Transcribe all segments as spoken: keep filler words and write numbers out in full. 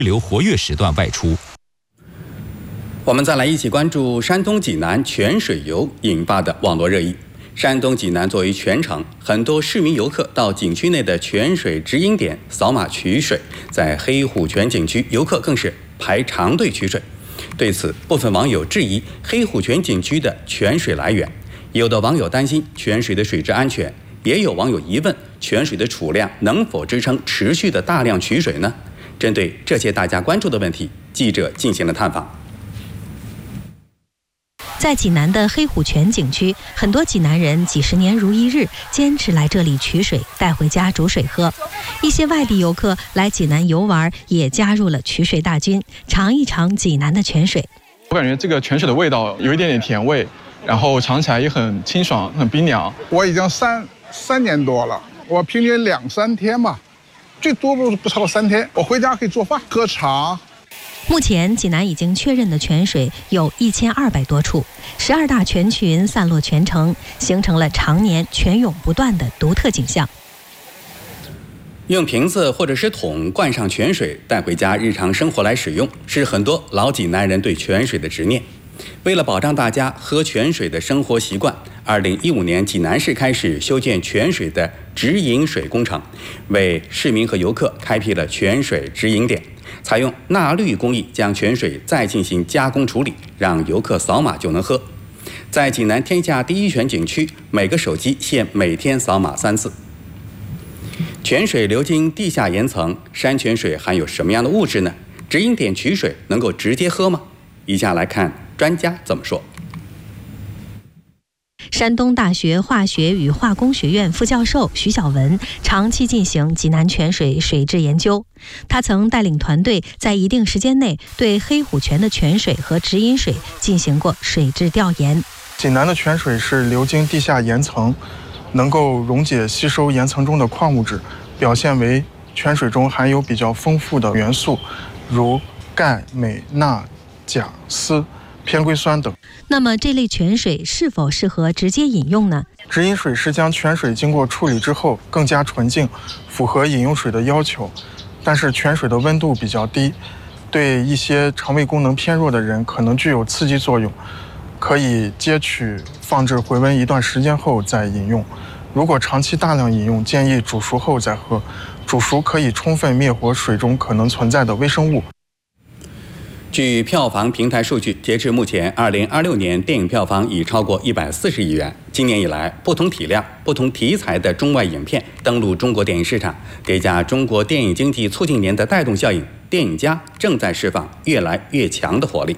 流活跃时段外出。 我们再来一起关注山东济南泉水游引发的网络热议。山东济南作为泉城，很多市民游客到景区内的泉水直营点扫码取水，在黑虎泉景区，游客更是排长队取水。对此，部分网友质疑黑虎泉景区的泉水来源，有的网友担心泉水的水质安全，也有网友疑问泉水的储量能否支撑持续的大量取水呢？针对这些大家关注的问题，记者进行了探访。 在济南的黑虎泉景区，很多济南人几十年如一日，坚持来这里取水，带回家煮水喝。一些外地游客来济南游玩，也加入了取水大军，尝一尝济南的泉水。 我感觉这个泉水的味道有一点点甜味，然后尝起来也很清爽，很冰凉。 我已经三三年多了，我平均两三天吧，最多不不超过三天。我回家可以做饭、喝茶。 目前，济南已经确认的泉水有一千二百多处，十二大泉群散落全城，形成了常年泉涌不断的独特景象。 用瓶子或者是桶灌上泉水带回家日常生活来使用，是很多老济南人对泉水的执念。为了保障大家喝泉水的生活习惯，二零一五年济南市开始修建泉水的直饮水工程，为市民和游客开辟了泉水直饮点，采用纳滤工艺将泉水再进行加工处理，让游客扫码就能喝。在济南天下第一泉景区，每个手机限每天扫码三次。泉水流经地下岩层，山泉水含有什么样的物质呢？直饮点取水能够直接喝吗？以下来看专家怎么说。 山东大学化学与化工学院副教授徐晓文长期进行济南泉水水质研究，他曾带领团队在一定时间内对黑虎泉的泉水和直饮水进行过水质调研。 济南的泉水是流经地下岩层，能够溶解吸收岩层中的矿物质，表现为泉水中含有比较丰富的元素，如钙、镁、钠、钾、锶、偏硅酸等。 那么这类泉水是否适合直接饮用呢？ 直饮水是将泉水经过处理之后更加纯净，符合饮用水的要求，但是泉水的温度比较低，对一些肠胃功能偏弱的人可能具有刺激作用，可以接取放置回温一段时间后再饮用。如果长期大量饮用，建议煮熟后再喝，煮熟可以充分灭活水中可能存在的微生物。 据票房平台数据，截至目前，二零二六年电影票房已超过一百四十亿元。今年以来，不同体量、不同题材的中外影片登陆中国电影市场，叠加中国电影经济促进年的带动效应，电影家正在释放越来越强的活力。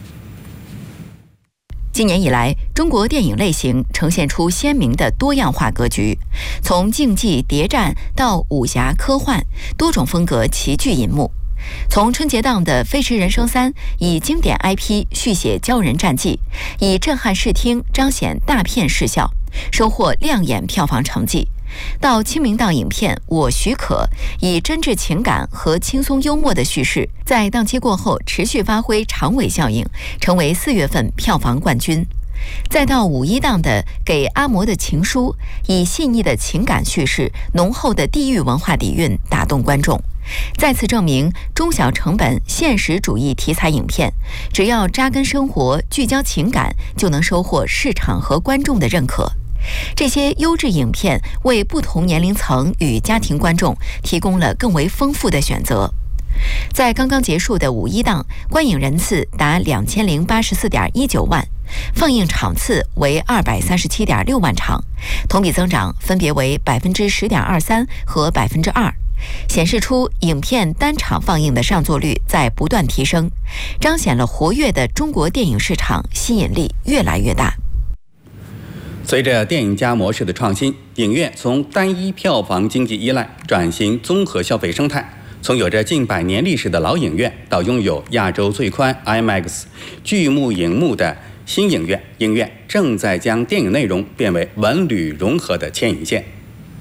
今年以来，中国电影类型呈现出鲜明的多样化格局，从竞技、谍战到武侠、科幻，多种风格齐聚银幕。从春节档的《飞驰人生三》以经典 I P 续写骄人战绩，以震撼视听彰显大片视效，收获亮眼票房成绩，到清明档影片《我许可》以真挚情感和轻松幽默的叙事，在档期过后持续发挥长尾效应，成为四月份票房冠军。再到五一档的《给阿嬷的情书》，以细腻的情感叙事、浓厚的地域文化底蕴打动观众，再次证明中小成本现实主义题材影片，只要扎根生活、聚焦情感，就能收获市场和观众的认可。这些优质影片为不同年龄层与家庭观众提供了更为丰富的选择。在刚刚结束的五一档，观影人次达两千零八十四点一九万，放映场次为二百三十七点六万场，同比增长分别为百分之十点二三和百分之二，显示出影片单场放映的上座率在不断提升，彰显了活跃的中国电影市场吸引力越来越大。 随着电影加模式的创新，影院从单一票房经济依赖转型综合消费生态。从有着近百年历史的老影院，到拥有亚洲最宽 IMAX 巨幕荧幕的新影院，影院正在将电影内容变为文旅融合的牵引线。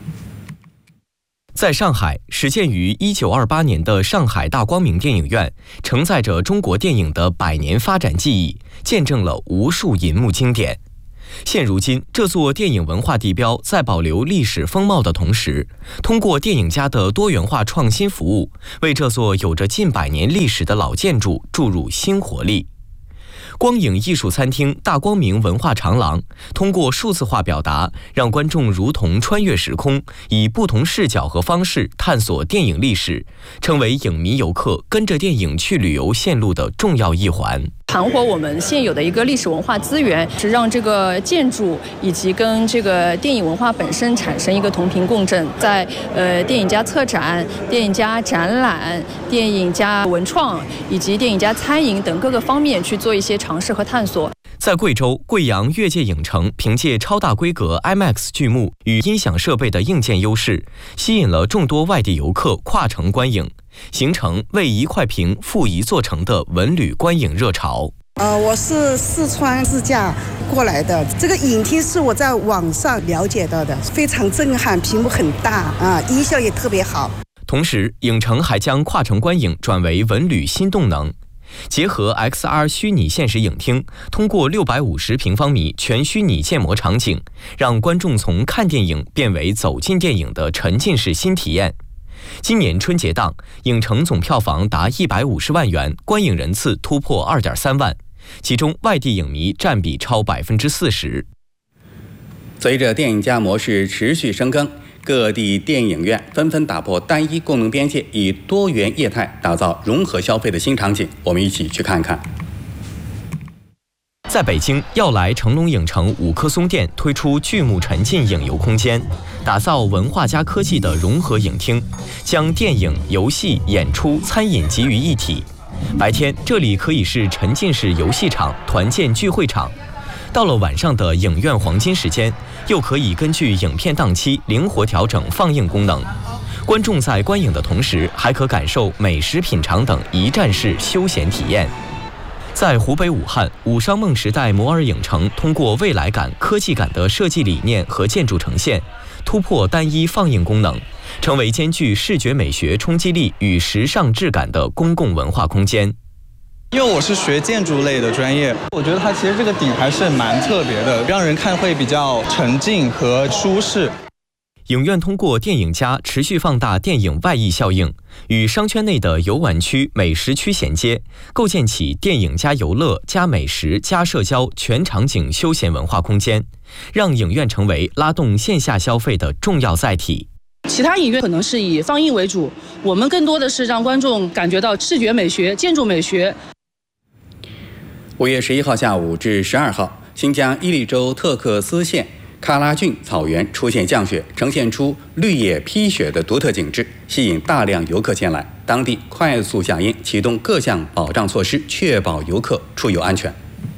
在上海，始建于一九二八年的上海大光明电影院，承载着中国电影的百年发展记忆，见证了无数银幕经典。 现如今，这座电影文化地标在保留历史风貌的同时，通过电影家的多元化创新服务，为这座有着近百年历史的老建筑注入新活力。光影艺术餐厅大光明文化长廊通过数字化表达，让观众如同穿越时空，以不同视角和方式探索电影历史，成为影迷游客跟着电影去旅游线路的重要一环。 盘活我们现有的一个历史文化资源，是让这个建筑以及跟这个电影文化本身产生一个同频共振，在呃电影加策展、电影加展览、电影加文创以及电影加餐饮等各个方面去做一些尝试和探索。 在贵州贵阳越界影城，凭借超大规格 IMAX 剧目与音响设备的硬件优势，吸引了众多外地游客跨城观影，形成为一块屏复一座城的文旅观影热潮。 呃，我是四川自驾过来的，这个影厅是我在网上了解到的，非常震撼，屏幕很大啊，音效也特别好。 同时，影城还将跨城观影转为文旅新动能。结合 X R 虚拟现实影厅，通过六百五十平方米全虚拟建模场景，让观众从看电影变为走进电影的沉浸式新体验。今年春节档，影城总票房达一百五十万元，观影人次突破二点三万，其中外地影迷占比超百分之四十。 随着电影加模式持续深耕，各地电影院纷纷打破单一功能边界，以多元业态打造融合消费的新场景。我们一起去看看。 在北京，耀来成龙影城五棵松店推出巨幕沉浸影游空间，打造文化加科技的融合影厅，将电影、游戏、演出、餐饮集于一体。白天，这里可以是沉浸式游戏场、团建聚会场；到了晚上的影院黄金时间，又可以根据影片档期灵活调整放映功能。观众在观影的同时，还可感受美食品尝等一站式休闲体验。在湖北武汉，武商梦时代摩尔影城通过未来感、科技感的设计理念和建筑呈现，突破单一放映功能，成为兼具视觉美学冲击力与时尚质感的公共文化空间。 因为我是学建筑类的专业，我觉得它其实这个顶还是蛮特别的，让人看会比较沉浸和舒适。 影院通过电影加持续放大电影外溢效应，与商圈内的游玩区、美食区衔接，构建起电影加游乐加美食加社交全场景休闲文化空间，让影院成为拉动线下消费的重要载体。 其他影院可能是以放映为主，我们更多的是让观众感觉到视觉美学、建筑美学。 五月十一号下午至十二号，新疆伊犁州特克斯县喀拉峻草原出现降雪，呈现出绿野披雪的独特景致，吸引大量游客前来。当地快速响应，启动各项保障措施，确保游客出游安全。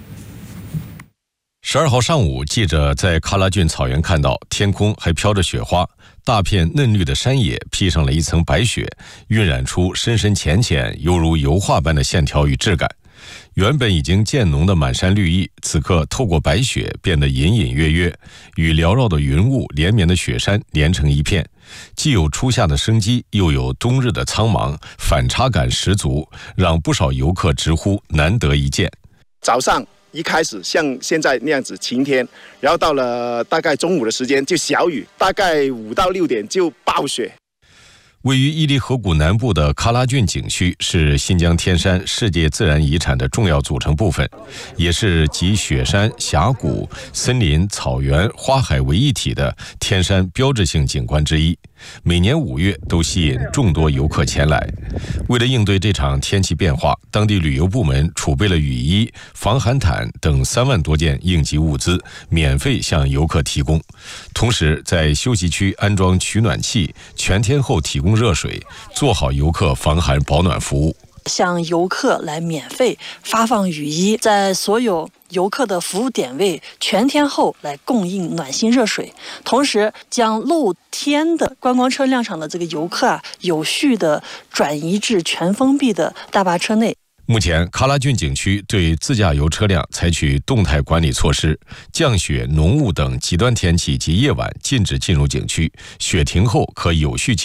十二号上午，记者在喀拉峻草原看到，天空还飘着雪花，大片嫩绿的山野披上了一层白雪，晕染出深深浅浅、犹如油画般的线条与质感。原本已经渐浓的满山绿意，此刻透过白雪变得隐隐约约，与缭绕的云雾、连绵的雪山连成一片，既有初夏的生机，又有冬日的苍茫，反差感十足，让不少游客直呼难得一见。 早上一开始像现在那样子晴天，然后到了大概中午的时间就小雨，大概五到六点就暴雪。 位于伊犁河谷南部的喀拉峻景区是新疆天山世界自然遗产的重要组成部分，也是集雪山、峡谷、森林、草原、花海为一体的天山标志性景观之一。每年五月都吸引众多游客前来。为了应对这场天气变化，当地旅游部门储备了雨衣、防寒毯等三万多件应急物资，免费向游客提供。同时，在休息区安装取暖器，全天候提供热水，做好游客防寒保暖服务。 向游客来免费发放雨衣，在所有游客的服务点位全天候来供应暖心热水，同时将露天的观光车辆上的这个游客啊，有序的转移至全封闭的大巴车内。 目前，喀拉峻景区对自驾游车辆采取动态管理措施，降雪、浓雾等极端天气及夜晚禁止进入景区，雪停后可有序进入。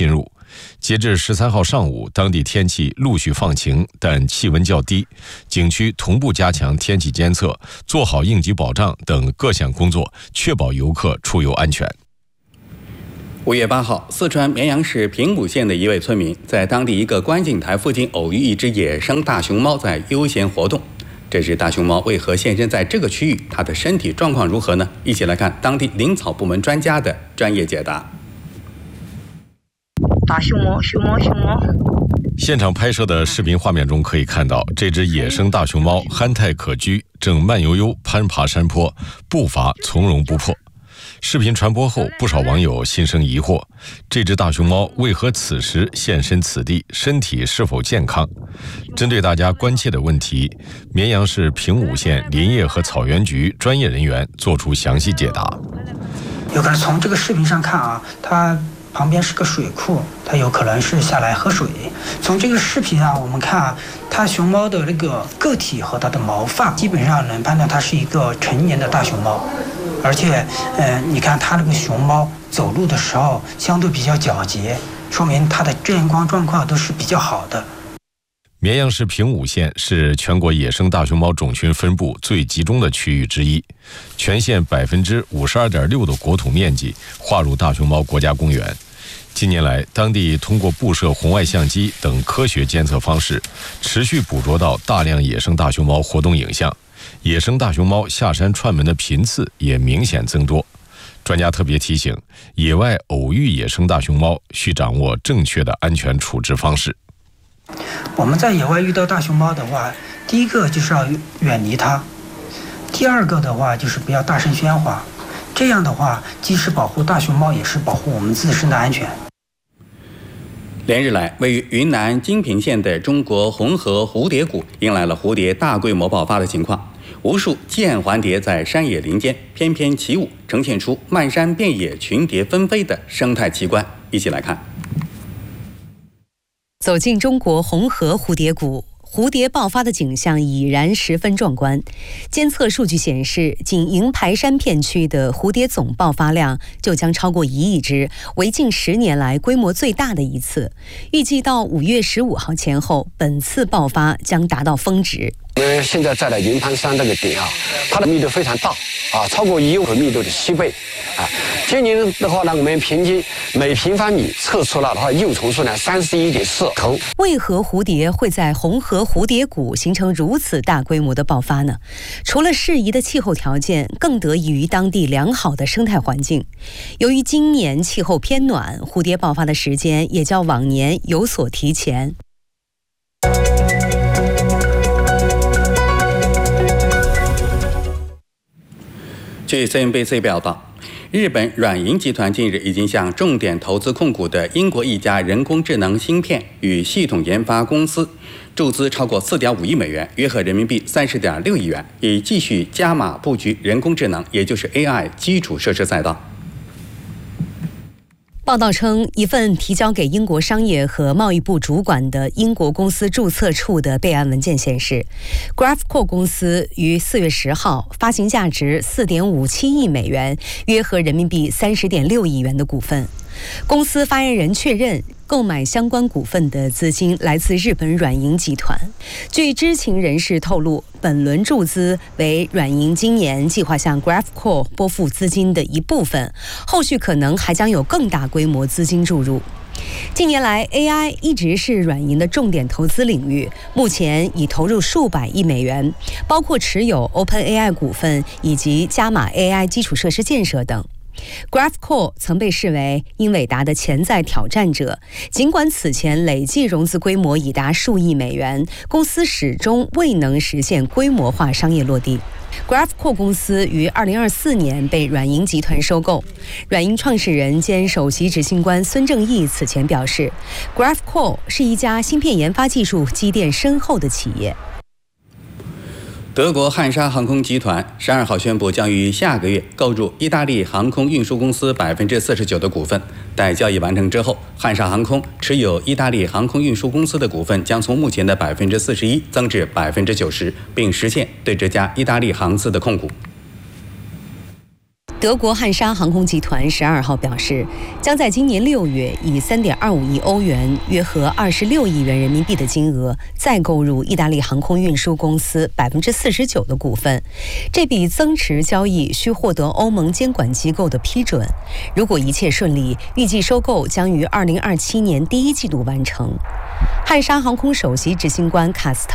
截至十三号上午，当地天气陆续放晴，但气温较低。景区同步加强天气监测，做好应急保障等各项工作，确保游客出游安全。 五月八号，四川绵阳市平武县的一位村民在当地一个观景台附近偶遇一只野生大熊猫在悠闲活动。这只大熊猫为何现身在这个区域？它的身体状况如何呢？一起来看当地林草部门专家的专业解答。 大熊猫，熊猫，熊猫。 现场拍摄的视频画面中可以看到，这只野生大熊猫憨态可掬，正慢悠悠攀爬山坡，步伐从容不迫。视频传播后，不少网友心生疑惑：这只大熊猫为何此时现身此地？身体是否健康？针对大家关切的问题，绵阳市平武县林业和草原局专业人员作出详细解答。 有可能从这个视频上看啊，它旁边是个水库，它有可能是下来喝水。从这个视频啊，我们看啊，它熊猫的那个个体和它的毛发，基本上能判断它是一个成年的大熊猫。而且，呃，你看它那个熊猫走路的时候相对比较皎洁，说明它的健康状况都是比较好的。 绵阳市平武县是全国野生大熊猫种群分布最集中的区域之一，全县百分之五十二点六的国土面积划入大熊猫国家公园。近年来，当地通过布设红外相机等科学监测方式，持续捕捉到大量野生大熊猫活动影像。野生大熊猫下山串门的频次也明显增多。专家特别提醒，野外偶遇野生大熊猫需掌握正确的安全处置方式。 我们在野外遇到大熊猫的话，第一个就是要远离它，第二个的话就是不要大声喧哗，这样的话既是保护大熊猫，也是保护我们自身的安全。 连日来，位于云南金平县的中国红河蝴蝶谷迎来了蝴蝶大规模爆发的情况。无数剑环蝶在山野林间翩翩起舞，呈现出漫山遍野群蝶纷飞的生态奇观。一起来看。 走进中国红河蝴蝶谷，蝴蝶爆发的景象已然十分壮观。监测数据显示，仅银排山片区的蝴蝶总爆发量就将超过一亿只，为近十年来规模最大的一次。预计到五月十五号前后，本次爆发将达到峰值。 我们现在在了银盘山这个点啊，它的密度非常大啊，超过一五密度的七倍啊。今年的话呢，我们平均每平方米测出了它的幼虫数量三十一点四头。 为何蝴蝶会在红河蝴蝶谷形成如此大规模的爆发呢？除了适宜的气候条件，更得益于当地良好的生态环境。由于今年气候偏暖，蝴蝶爆发的时间也较往年有所提前。 据 C N B C 报道，日本软银集团近日已经向重点投资控股的英国一家人工智能芯片与系统研发公司注资超过 四点五亿美元，约合人民币 三十点六亿元，以继续加码布局人工智能，也就是 A I 基础设施赛道。 报道称，一份提交给英国商业和贸易部主管的英国公司注册处的备案文件显示 ，Graphcore 公司于四月十号发行价值 四点五七亿美元，约合人民币 三十点六亿元的股份。公司发言人确认，购买相关股份的资金来自日本软银集团。据知情人士透露，本轮注资为软银今年计划向 Graphcore 拨付资金的一部分，后续可能还将有更大规模资金注入。近年来 A I 一直是软银的重点投资领域，目前已投入数百亿美元，包括持有 OpenAI 股份以及加码 A I 基础设施建设等。Graphcore 曾被视为英伟达的潜在挑战者，尽管此前累计融资规模已达数亿美元，公司始终未能实现规模化商业落地。Graphcore 公司于二零二四年被软银集团收购。软银创始人兼首席执行官孙正义此前表示 ，Graphcore 是一家芯片研发技术积淀深厚的企业。 德国汉莎航空集团十二号宣布，将于下个月购入意大利航空运输公司百分之四十九的股份。待交易完成之后，汉莎航空持有意大利航空运输公司的股份将从目前的百分之四十一增至百分之九十，并实现对这家意大利航司的控股。 德国汉莎航空集团十二号表示，将在今年六月以 三点二五亿欧元（约合二十六亿元人民币）的金额再购入意大利航空运输公司百分之四十九的股份。这笔增持交易需获得欧盟监管机构的批准。如果一切顺利，预计收购将于二零二七年第一季度完成。汉莎航空首席执行官卡斯特